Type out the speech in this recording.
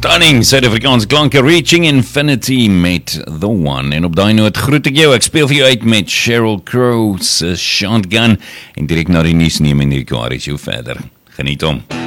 Stunning Suid-Afrikaanse klanke, Reaching Infinity met The One. En op daai noot groet ek jou, ek speel vir jou uit met Sheryl Crow se Shotgun en direk na die nuus neem Enrico Harris jou verder. Geniet hom.